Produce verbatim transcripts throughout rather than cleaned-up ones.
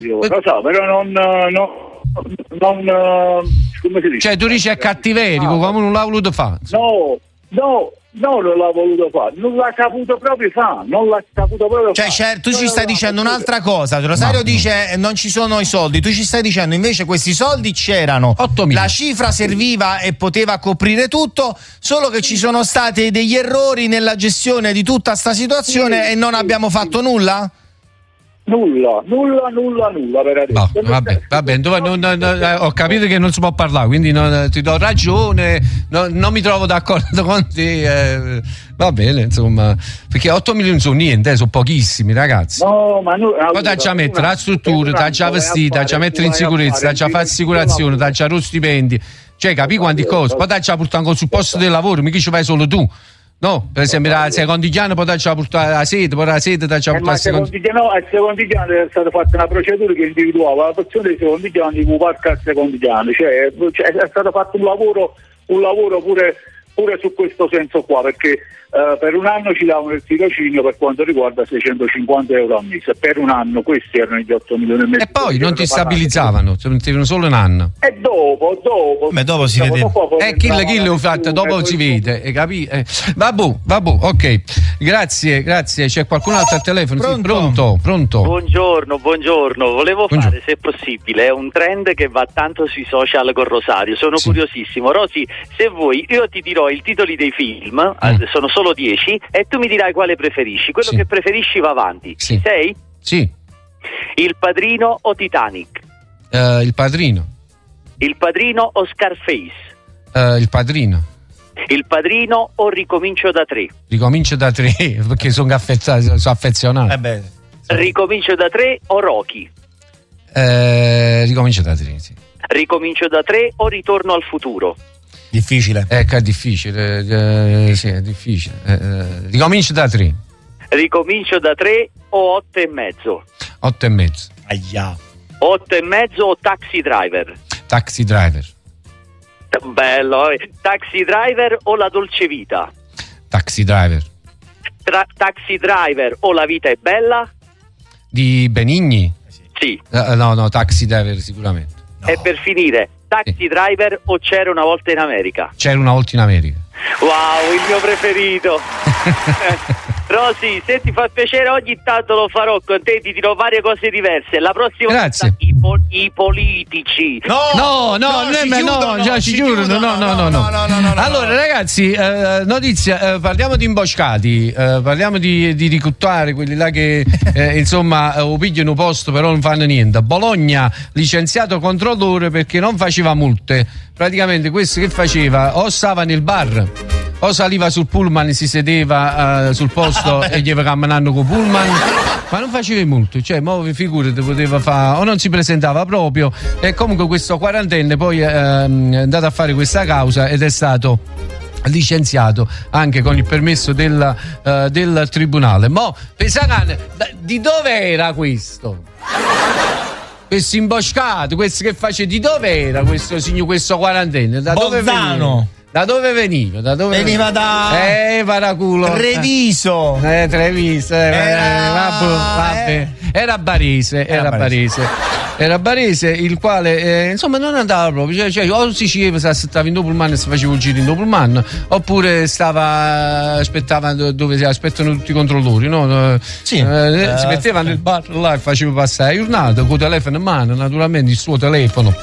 Io lo so, però non, non, non come si dice? Cioè tu dici è cattiverico, no, come non l'ha voluto fare? No, no, no, non l'ha voluto fare, non l'ha saputo proprio fare, non l'ha saputo proprio cioè, fare. Cioè, tu non ci stai dicendo un'altra cosa, Rosario no, dice non ci sono i soldi, tu ci stai dicendo invece questi soldi c'erano, ottomila. La cifra serviva e poteva coprire tutto, solo che ci sono stati degli errori nella gestione di tutta sta situazione sì, e non sì, abbiamo fatto sì. nulla? Nulla, nulla, nulla, nulla veramente. No, vabbè, vabbè, dove, non, non, non, ho capito che non si può parlare, quindi non, ti do ragione, non, non mi trovo d'accordo con te, eh, va bene, insomma, perché otto milioni sono niente, eh, sono pochissimi, ragazzi. No, ma no, poi ti già mettere la struttura, ti già vestita, ti già mettere in sicurezza, ti già fare assicurazione, ti già lo stipendi, cioè capi quanti costi, poi ti già portare ancora sul posto del lavoro, mica ci vai solo tu. No, per esempio al secondigliano poi ci ha portato la sede, poi la sede ti ha portato al secondigliano. No, al secondigliano è stata fatta una procedura che individuava la porzione dei secondigliani di parco al secondigliano, cioè, cioè è stato fatto un lavoro, un lavoro pure, pure su questo senso qua, perché Uh, per un anno ci davano il tirocinio per quanto riguarda seicentocinquanta euro al mese, per un anno, questi erano gli otto milioni e mezzo. E poi non ti stabilizzavano, ti mettevano solo un anno. E dopo, dopo. Beh, dopo si vede. E chi le ho fatto, dopo si vede, e capi? Eh, vabbè, vabbè, ok. Grazie, grazie. C'è qualcun altro al telefono? Pronto? Sì, pronto, pronto. Buongiorno, buongiorno. Volevo buongiorno. fare, se possibile, è un trend che va tanto sui social con Rosario. Sono sì. curiosissimo. Rosy, se vuoi, io ti dirò i titoli dei film, mm. sono solo dieci, e tu mi dirai quale preferisci. Quello sì. che preferisci va avanti. Sì. Ci sei? Sì. Il Padrino o Titanic? Uh, il Padrino. Il Padrino o Scarface? Uh, il Padrino. Il Padrino o Ricomincio da tre? Ricomincio da tre, perché sono, affezionato, sono affezionato. Eh beh, sì. Ricomincio da tre o Rocky? Uh, ricomincio da tre, sì. Ricomincio da tre o Ritorno al futuro? Difficile. Ecco, è difficile, eh, sì, è difficile. Eh, ricomincio da tre. Ricomincio da tre o otto e mezzo? Otto e mezzo. Aia. Otto e mezzo o Taxi Driver? Taxi Driver. Bello, eh. Taxi Driver o La Dolce Vita? Taxi Driver. Tra- taxi Driver o La Vita è bella? Di Benigni? Sì. Uh, no, no, Taxi Driver sicuramente. No. E per finire, Taxi sì. Driver o C'era una volta in America? C'era una volta in America. Wow, il mio preferito. Rosy, se ti fa piacere ogni tanto lo farò con te, ti dirò varie cose diverse. La prossima Grazie. I, po- i politici. No, no, no, no, ci no, chiudono, no, già ci chiudono. No, no, no, no, no, no, no. Allora, ragazzi, eh, notizia, eh, parliamo di imboscati, eh, parliamo di, di ricuttare quelli là che eh, insomma eh, pigliano posto però non fanno niente. Bologna, licenziato controllore perché non faceva multe. Praticamente questo che faceva? O stava nel bar, o saliva sul pullman e si sedeva uh, sul posto e gli camminando con pullman, ma non faceva molto, cioè mo figurati, poteva fare, o non si presentava proprio. E comunque questo quarantenne poi uh, è andato a fare questa causa ed è stato licenziato anche con il permesso del, uh, del tribunale. Mo Pesacane, di dove era questo? Questo imboscato, questo che faceva, di dove era questo signor, questo quarantenne? Da dove veniva? Da dove veniva? Da dove veniva? Da eh, paraculo. Treviso. Eh, Treviso. Eh, era... Eh, vabbè, vabbè. Era Barese, era, era Barese. Era Barese, il quale eh, insomma non andava proprio, cioè, cioè o si diceva se stava in pullman e si faceva un giro in pullman, oppure stava aspettava dove si aspettano tutti i controllori, no? Sì. Eh, eh, si metteva nel bar là e faceva passare la giornata con il telefono in mano, naturalmente il suo telefono.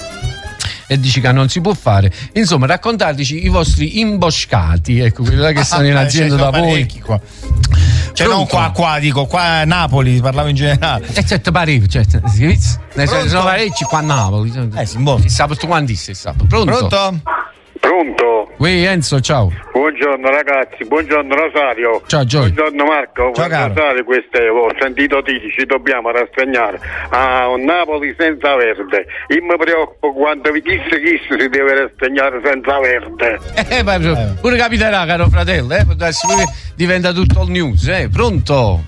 E dici che non si può fare. Insomma, raccontateci i vostri imboscati, ecco, quelli là che stanno in azienda da voi. Qua. Cioè non qua, qua, dico, qua a Napoli, parlavo in generale. E certo parecchio, certo. Ne sono parecchi qua a Napoli. Eh sì, buono. Il sabato quantissimo, il sabato. Pronto? Pronto? Pronto? Ui, Enzo, ciao. Buongiorno ragazzi, buongiorno Rosario. Ciao Gio. Buongiorno Marco. Ciao caro. Rosario, queste ho sentito dire, ci dobbiamo rassegnare a un Napoli senza verde. Io mi preoccupo quando vi chissà chi si deve rassegnare senza verde. Eh, ma eh. pure capiterà, caro fratello, eh? Diventa tutto il news, eh? Pronto?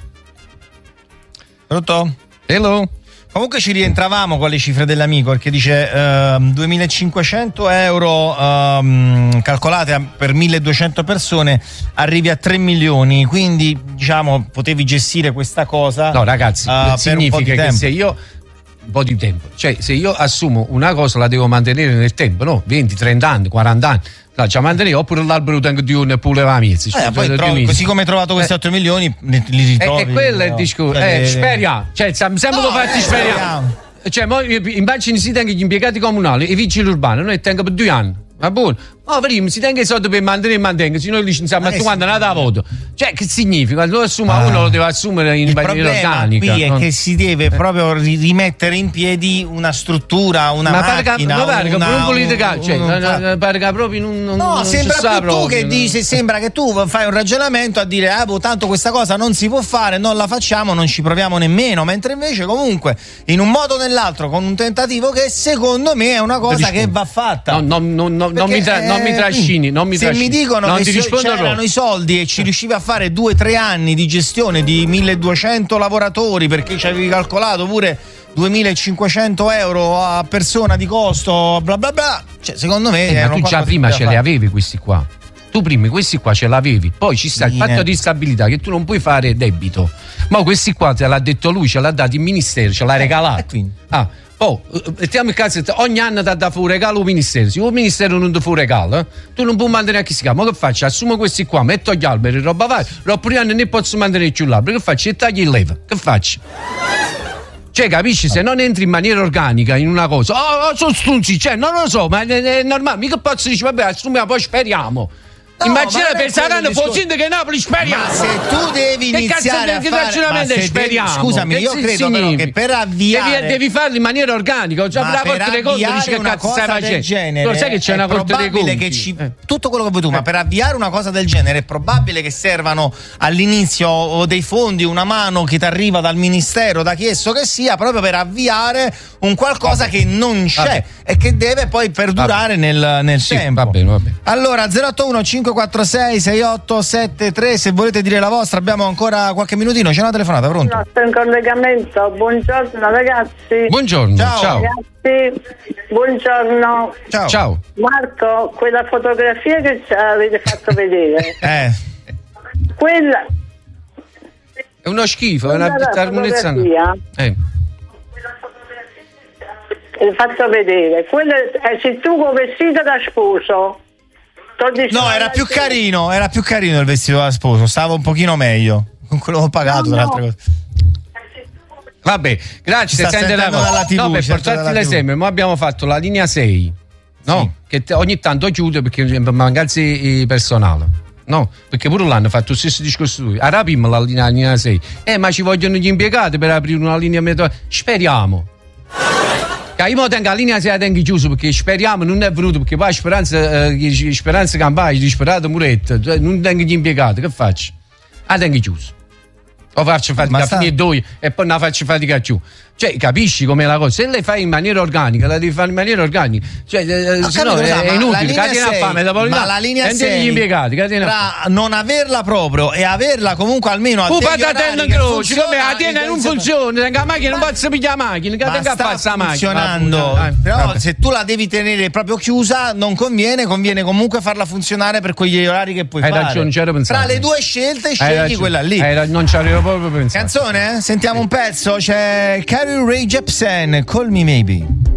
Pronto? Hello? Comunque ci rientravamo con le cifre dell'amico, perché dice uh, duemilacinquecento euro um, calcolate per milleduecento persone, arrivi a tre milioni, quindi diciamo potevi gestire questa cosa. No ragazzi, uh, significa che se io un po' di tempo. Cioè, se io assumo una cosa la devo mantenere nel tempo, no? venti, trenta anni, quaranta anni. La già mantenere, oppure l'albero tengo di un pure la mia. Eh, poi trovi, così come hai trovato questi eh. otto milioni, li ritrovi. E, e quello è il discorso. Cioè, eh, speriamo. Cioè, sempre no, lo fatti eh, speriamo. Cioè, mo, immagini si tengono gli impiegati comunali e i vigili urbani, noi tengono per due anni. Va buono. Ma oh, prima si tenga i soldi per mantenere e mantenere, se noi licenziamo ma tu quando andate a voto. Cioè, che significa? Lo assuma ah. uno lo deve assumere in maniera organica. Qui è no? che si deve eh. proprio rimettere in piedi una struttura, una ma macchina. Ma pare che una, un politica, un, cioè, un, pare che proprio non, non No, non sembra si sa più proprio, tu che no? dici, sembra che tu fai un ragionamento a dire ah, boh, tanto questa cosa non si può fare, non la facciamo, non ci proviamo nemmeno, mentre invece comunque in un modo o nell'altro con un tentativo che secondo me è una cosa che va fatta. No, no, no, no, non mi tra, non mi trascini, non mi se trascini. mi dicono non che ti se c'erano i soldi e ci riuscivi a fare due o tre anni di gestione di milleduecento lavoratori perché ci avevi calcolato pure duemilacinquecento euro a persona di costo, bla bla bla, cioè secondo me eh, ma tu già prima ce li avevi questi qua. Tu prima questi qua ce l'avevi, poi ci sta il patto di stabilità che tu non puoi fare debito. Ma questi qua te l'ha detto lui, ce l'ha dato il ministero, ce l'ha regalato. Eh, ah, oh, mettiamo il caso, ogni anno ti dà un regalo al ministero. Se il ministero non ti fa un regalo, eh, tu non puoi mantenere a chi si chiama. Ma che faccio? Assumo questi qua, metto gli alberi, roba vai, oppure anni ne posso mantenere più l'albero. Che faccio? E tagli il leva. Che faccio? Cioè, capisci? Se non entri in maniera organica in una cosa, oh, oh sono stunzi, cioè, non lo so, ma è, è normale. Mica posso dire, vabbè, assumiamo, poi speriamo. No, immagina pensaranno fosse che Napoli speriamo. Ma se tu devi che iniziare cazzo, a fare devi, speriamo. Scusami, che io credo però che per avviare devi, devi farlo in maniera organica. Già la Corte dei Conti dice che cazzo stai facendo. Genere, lo sai che c'è una Corte dei Conti che ci, eh. tutto quello che vuoi tu, eh. ma per avviare una cosa del genere è probabile che servano all'inizio dei fondi, una mano che ti arriva dal ministero, da chi esso che sia, proprio per avviare un qualcosa vabbè. che non c'è vabbè. e che deve poi perdurare vabbè. nel, nel sì, tempo. Va bene, va bene. Allora zero otto uno cinque quattro sei sei otto sette tre, se volete dire la vostra abbiamo ancora qualche minutino. C'è una telefonata, pronto? No, sto in collegamento. Buongiorno ragazzi. Buongiorno, ciao, ciao. Ragazzi, buongiorno. Ciao. Ciao. Marco, quella fotografia che ci avete fatto vedere eh. quella è uno schifo, è una fotografia eh. L'ho fatto vedere quella, eh, sei tu con vestito da sposo. No, era più carino, era più carino il vestito da sposo, stava un pochino meglio. Con quello che ho pagato, no, tra no. altre cose. Vabbè, grazie, sta sente la dalla T V, no, per portarti l'esempio, ma abbiamo fatto la linea sei, no? Sì. Che te, ogni tanto chiude perché per mancanza di personale. No, perché pure l'hanno fatto lo stesso discorso lui. Arapim la linea, la linea sei. Eh, ma ci vogliono gli impiegati per aprire una linea metro. Speriamo. Io mo tengo la linea sei la tengo chiusa perché speriamo non è venuto perché poi speranza eh, speranza campagna disperato muretto non tengo gli impiegati, che faccio? La tengo chiusa o faccio fatica a finire due e poi non la faccio fatica più. Cioè, capisci com'è la cosa? Se le fai in maniera organica, la devi fare in maniera organica. Cioè, eh, se no è, è inutile. Catena a fame, da ma la linea sei, gli impiegati, tra non averla proprio e averla comunque almeno a degli orari che croci, come la tiene non funziona, la macchina non posso pigliare la macchina, che tenga a passa la funzionando. macchina. Però vabbè. Se tu la devi tenere proprio chiusa, non conviene, conviene comunque farla funzionare per quegli orari che puoi Hai fare. Ragione, c'ero pensato. Tra le due scelte scegli quella lì. Hai, non ci avevo proprio pensato. Canzone? Sentiamo un pezzo, c'è Carrie Rae Jepsen, Call Me Maybe.